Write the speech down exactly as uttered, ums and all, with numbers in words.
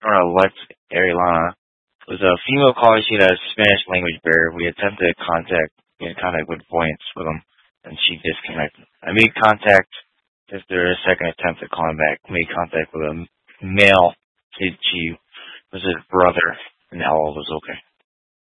or Lex Ariana. It was a female caller. She had a Spanish language barrier. We attempted contact, in contact with Voyance with them, and she disconnected. I made contact after a second attempt at calling back. Made contact with a male. She, she was his brother, and all was okay.